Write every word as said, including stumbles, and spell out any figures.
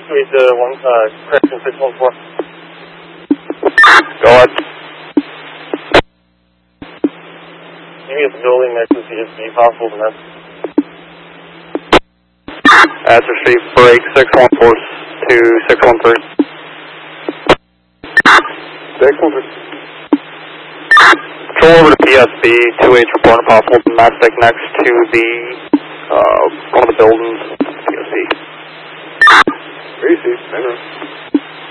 Wait, uh, one, uh, correction six one four. Go ahead. Maybe it's building next to C S B, possible to mess. That's a street break six one four to six one three. six one three. Control over to P S B, two H reporting possible domestic next to the, uh, one of the buildings, P S B. Three C,